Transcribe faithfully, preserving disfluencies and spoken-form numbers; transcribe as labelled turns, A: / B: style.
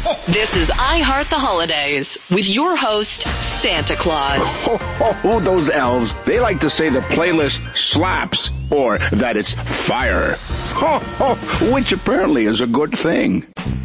A: This is I Heart the Holidays with your host, Santa Claus.
B: Ho, ho, ho, those elves, they like to say the playlist slaps or that it's fire. Ho, ho, which apparently is a good thing.